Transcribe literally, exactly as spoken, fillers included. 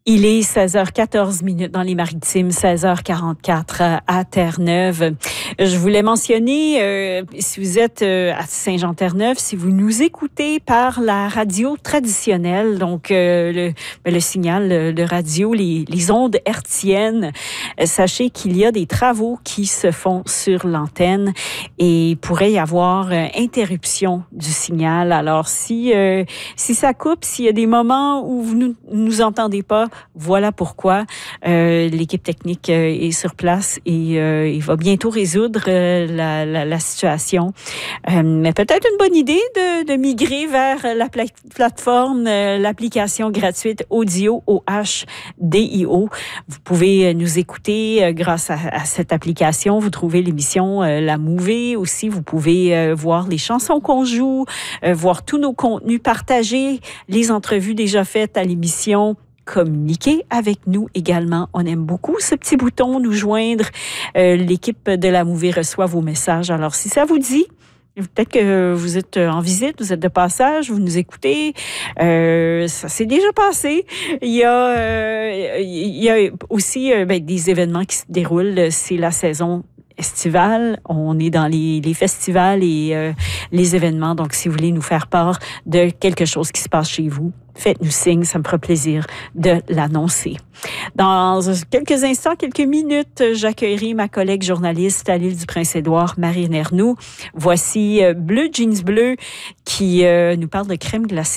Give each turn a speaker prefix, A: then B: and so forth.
A: Il est seize heures quatorze minutes dans les Maritimes, seize heures quarante-quatre à Terre-Neuve. Je voulais mentionner, euh, si vous êtes euh, à Saint-Jean-Terre-Neuve, si vous nous écoutez par la radio traditionnelle, donc euh, le, le signal de radio, les, les ondes hertziennes, euh, sachez qu'il y a des travaux qui se font sur l'antenne et il pourrait y avoir euh, interruption du signal. Alors, si, euh, si ça coupe, s'il y a des moments où vous ne nous, nous entendez pas, voilà pourquoi euh, l'équipe technique euh, est sur place et euh, il va bientôt résoudre euh, la, la, la situation. Euh, mais peut-être une bonne idée de, de migrer vers la pla- plateforme, euh, l'application gratuite Audio, O H D I O. Vous pouvez nous écouter euh, grâce à, à cette application. Vous trouvez l'émission euh, La Mouvée aussi. Vous pouvez euh, voir les chansons qu'on joue, euh, voir tous nos contenus, partager les entrevues déjà faites à l'émission. Communiquer avec nous également. On aime beaucoup ce petit bouton, nous joindre. Euh, l'équipe de La Mouvée reçoit vos messages. Alors, si ça vous dit, peut-être que vous êtes en visite, vous êtes de passage, vous nous écoutez. Euh, ça s'est déjà passé. Il y a, euh, il y a aussi euh, ben, des événements qui se déroulent. C'est la saison estivale. On est dans les, les festivals et euh, les événements. Donc, si vous voulez nous faire part de quelque chose qui se passe chez vous, faites-nous signe, ça me fera plaisir de l'annoncer. Dans quelques instants, quelques minutes, j'accueillerai ma collègue journaliste à l'île du Prince-Édouard, Marine Ernoult. Voici euh, Bleu Jeans Bleu qui euh, nous parle de crème glacée.